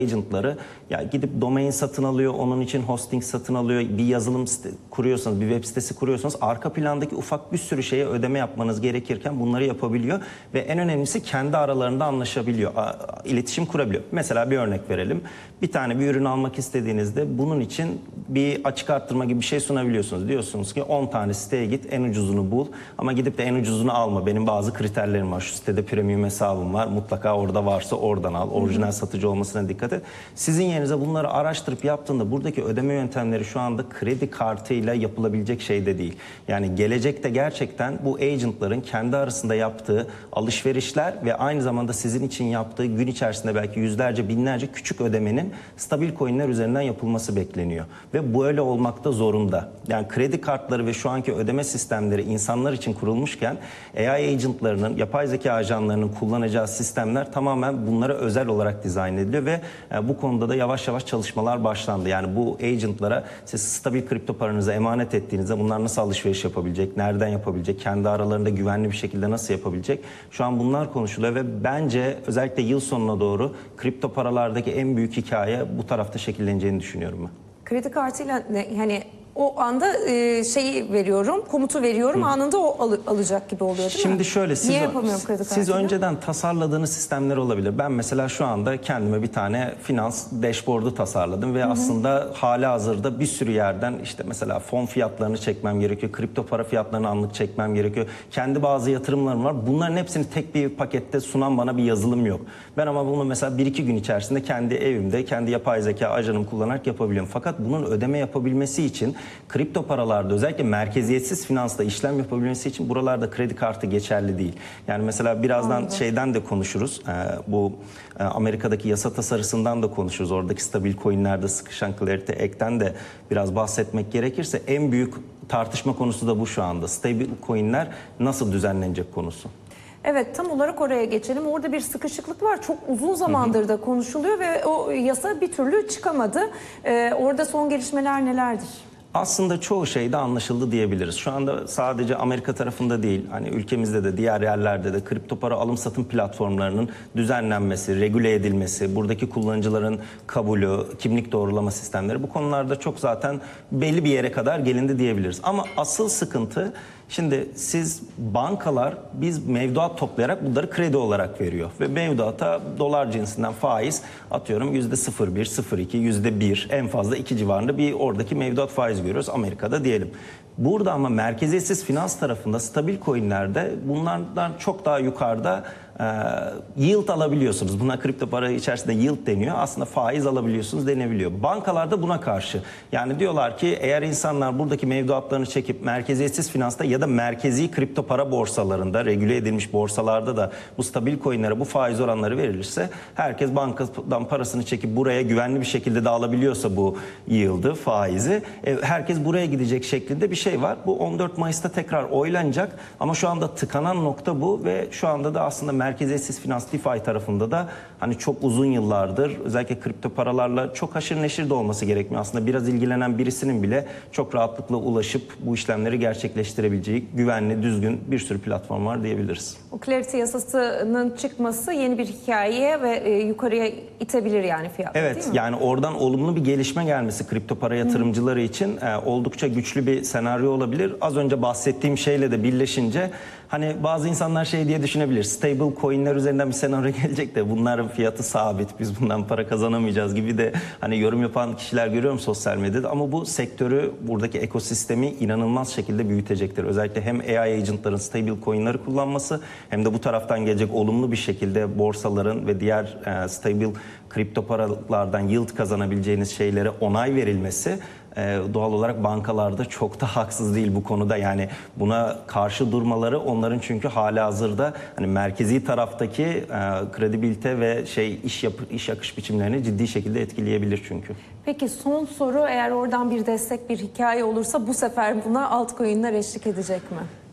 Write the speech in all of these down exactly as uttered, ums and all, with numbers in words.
agentları ya gidip domain satın alıyor, onun için hosting satın alıyor, bir yazılım kuruyorsanız, bir web sitesi kuruyorsanız arka plandaki ufak bir sürü şeye ödeme yapmanız gerekirken bunları yapabiliyor ve en önemlisi kendi aralarında anlaşabiliyor, iletişim kurabiliyor. Mesela bir örnek verelim. Bir tane bir ürün almak istediğinizde bunun için bir açık arttırma gibi bir şey sunabiliyorsunuz. Diyorsunuz ki on tane siteye git, en ucuzunu bul ama gidip de en ucuzunu alma. Benim bazı kriterlerim var. Şu sitede premium hesabım var. Mutlaka orada varsa oradan al. Orijinal Hı-hı. satıcı olmasına dikkat et. Sizin yerinize bunları araştırıp yaptığında buradaki ödeme yöntemleri şu anda kredi kartıyla yapılabilecek şey de değil. Yani gelecekte gerçekten bu agentların kendi arasında yaptığı alışverişler ve aynı zamanda sizin için yaptığı gün içerisinde belki yüzlerce, binlerce küçük ödemenin stabil coinler üzerinden yapılması bekleniyor. Ve böyle olmakta zorunda. Yani kredi kartları ve şu anki ödeme sistemleri insanlar için kurulmuşken A I agentlarının, yapay zeka ajanlarının kullanacağı sistemler tamamen bunlara özel olarak dizayn ediliyor ve bu konuda da yavaş yavaş çalışmalar başlandı. Yani bu agentlara siz stabil kripto paranızı emanet ettiğinizde bunlar nasıl alışveriş yapabilecek, nereden yapabilecek, kendi aralarında güvenli bir şekilde nasıl yapabilecek? Şu an bunlar konuşuluyor ve bence özellikle yıl sonuna doğru kripto paralardaki en büyük hikaye bu tarafta şekilleneceğini düşünüyorum ben. Kredi kartıyla ne, hani o anda e, şeyi veriyorum, komutu veriyorum, Hı. anında o al, alacak gibi oluyor değil Şimdi mi? şöyle, siz, Niye yapamıyorum kredi siz kartıyla? önceden tasarladığınız sistemler olabilir. Ben mesela şu anda kendime bir tane finans dashboard'u tasarladım ve Hı -hı. aslında hala hazırda bir sürü yerden işte mesela fon fiyatlarını çekmem gerekiyor, kripto para fiyatlarını anlık çekmem gerekiyor. Kendi bazı yatırımlarım var. Bunların hepsini tek bir pakette sunan bana bir yazılım yok. Ben ama bunu mesela bir iki gün içerisinde kendi evimde, kendi yapay zeka ajanımı kullanarak yapabiliyorum. Fakat bunun ödeme yapabilmesi için kripto paralarda özellikle merkeziyetsiz finansta işlem yapabilmesi için buralarda kredi kartı geçerli değil. Yani mesela birazdan Anladım. şeyden de konuşuruz. Ee, bu e, Amerika'daki yasa tasarısından da konuşuruz. Oradaki stabil coinlerde sıkışan Clarity Act'ten de biraz bahsetmek gerekirse en büyük tartışma konusu da bu şu anda. Stabil coinler nasıl düzenlenecek konusu. Evet, tam olarak oraya geçelim. Orada bir sıkışıklık var. Çok uzun zamandır da konuşuluyor ve o yasa bir türlü çıkamadı. Ee, orada son gelişmeler nelerdir? Aslında çoğu şey de anlaşıldı diyebiliriz. Şu anda sadece Amerika tarafında değil, hani ülkemizde de diğer yerlerde de kripto para alım satım platformlarının düzenlenmesi, regüle edilmesi, buradaki kullanıcıların kabulü, kimlik doğrulama sistemleri bu konularda çok zaten belli bir yere kadar gelindi diyebiliriz. Ama asıl sıkıntı şimdi siz bankalar biz mevduat toplayarak bunları kredi olarak veriyor ve mevduata dolar cinsinden faiz atıyorum yüzde sıfır virgül bir, sıfır virgül iki, yüzde bir en fazla iki civarında bir oradaki mevduat faiz görüyoruz Amerika'da diyelim. Burada ama merkeziyetsiz finans tarafında stabil coinlerde bunlardan çok daha yukarıda e, yield alabiliyorsunuz. Buna kripto para içerisinde yield deniyor. Aslında faiz alabiliyorsunuz denebiliyor. Bankalar da buna karşı. Yani diyorlar ki eğer insanlar buradaki mevduatlarını çekip merkeziyetsiz finansta ya da merkezi kripto para borsalarında, regüle edilmiş borsalarda da bu stabil coinlere bu faiz oranları verilirse herkes bankadan parasını çekip buraya güvenli bir şekilde de alabiliyorsa bu yield'ı, faizi e, herkes buraya gidecek şeklinde bir şey var. Bu on dört Mayıs'ta tekrar oylanacak ama şu anda tıkanan nokta bu ve şu anda da aslında merkeziyetsiz finans DeFi tarafında da hani çok uzun yıllardır özellikle kripto paralarla çok haşır neşir de olması gerekmiyor. Aslında biraz ilgilenen birisinin bile çok rahatlıkla ulaşıp bu işlemleri gerçekleştirebileceği güvenli, düzgün bir sürü platform var diyebiliriz. O Clarity yasasının çıkması yeni bir hikayeye ve e, yukarıya itebilir yani fiyatları, evet, değil mi? yani oradan olumlu bir gelişme gelmesi kripto para yatırımcıları Hı. için e, oldukça güçlü bir senaryo olabilir. Az önce bahsettiğim şeyle de birleşince hani bazı insanlar şey diye düşünebilir. Stable coinler üzerinden bir senaryo gelecek de bunların fiyatı sabit. Biz bundan para kazanamayacağız gibi de hani yorum yapan kişiler görüyorum sosyal medyada. Ama bu sektörü, buradaki ekosistemi inanılmaz şekilde büyütecektir. Özellikle hem A I agentların stable coinleri kullanması hem de bu taraftan gelecek olumlu bir şekilde borsaların ve diğer e, stable kripto paralardan yield kazanabileceğiniz şeylere onay verilmesi Ee, doğal olarak bankalarda çok da haksız değil bu konuda. Yani buna karşı durmaları onların çünkü halihazırda hani merkezi taraftaki e, kredibilite ve şey iş yap iş akış biçimlerini ciddi şekilde etkileyebilir çünkü. Peki son soru, eğer oradan bir destek, bir hikaye olursa bu sefer buna altcoin'ler eşlik edecek mi?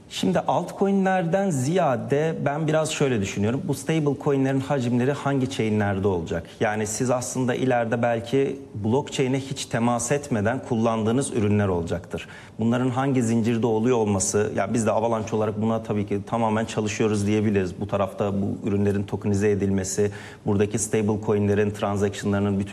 Şimdi altcoin'lerden ziyade ben biraz şöyle düşünüyorum. Bu stable coin'lerin hacimleri hangi chain'lerde olacak? Yani siz aslında ileride belki blockchain'e hiç temas etmeden kullandığınız ürünler olacaktır. Bunların hangi zincirde oluyor olması, ya biz de Avalanche olarak buna tabii ki tamamen çalışıyoruz diyebiliriz. Bu tarafta bu ürünlerin tokenize edilmesi, buradaki stable coin'lerin transaction'larının bütün